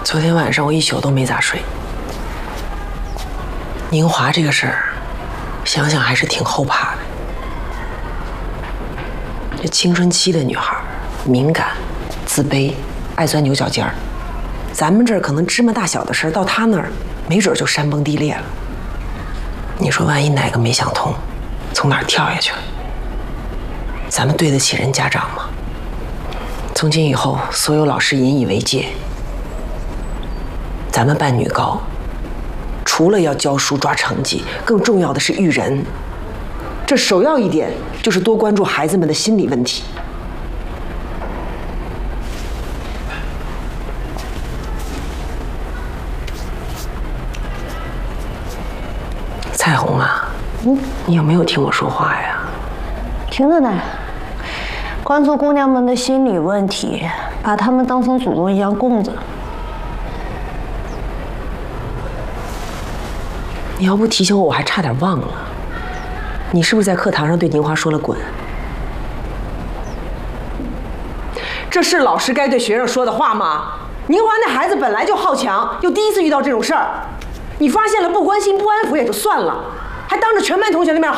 昨天晚上我一宿都没咋睡。宁华这个事儿，想想还是挺后怕的。这青春期的女孩，敏感、自卑，爱钻牛角尖儿。咱们这儿可能芝麻大小的事儿，到她那儿，没准就山崩地裂了。你说万一哪个没想通，从哪儿跳下去了？咱们对得起人家长吗？从今以后，所有老师引以为戒。咱们办女高，除了要教书抓成绩，更重要的是育人。这首要一点就是多关注孩子们的心理问题。彩虹啊，你有没有听我说话呀？ 听着呢。关注姑娘们的心理问题，把她们当成祖宗一样供着。 你要不提醒我，我还差点忘了。你是不是在课堂上对宁华说了滚？这是老师该对学生说的话吗？宁华那孩子本来就好强，又第一次遇到这种事儿，你发现了不关心不安抚也就算了，还当着全班同学的面